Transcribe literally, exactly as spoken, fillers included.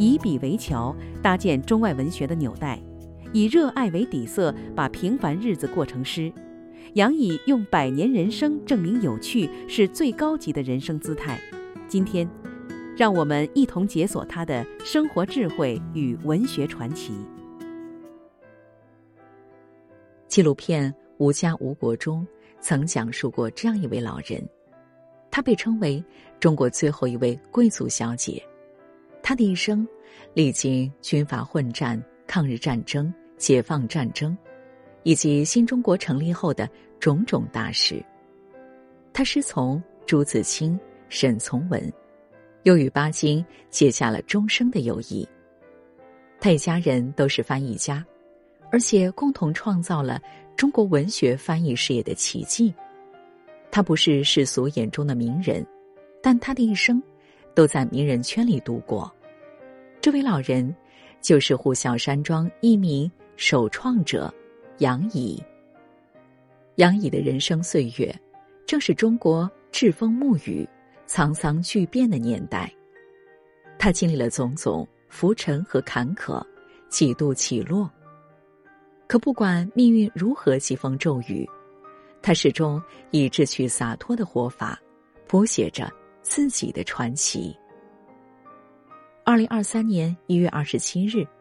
以笔为桥，搭建中外文学的纽带，以热爱为底色，把平凡日子过成诗。杨乙用百年人生证明有趣是最高级的人生姿态。今天，让我们一同解锁他的生活智慧与文学传奇。 纪录片《无家无国》中曾讲述过这样一位老人，她被称为中国最后一位贵族小姐。她的一生历经军阀混战、抗日战争、解放战争，以及新中国成立后的种种大事。她师从朱自清、沈从文，又与巴金结下了终生的友谊。他一家人都是翻译家，而且共同创造了中国文学翻译事业的奇迹。他不是世俗眼中的名人，但他的一生都在名人圈里度过。这位老人就是呼啸山庄一名首创者杨乙。杨乙的人生岁月，正是中国栉风沐雨、沧桑巨变的年代。他经历了种种浮沉和坎坷，几度起落。可不管命运如何疾风骤雨，他始终以志趣洒脱的活法，谱写着自己的传奇。二零二三年一月二十七日，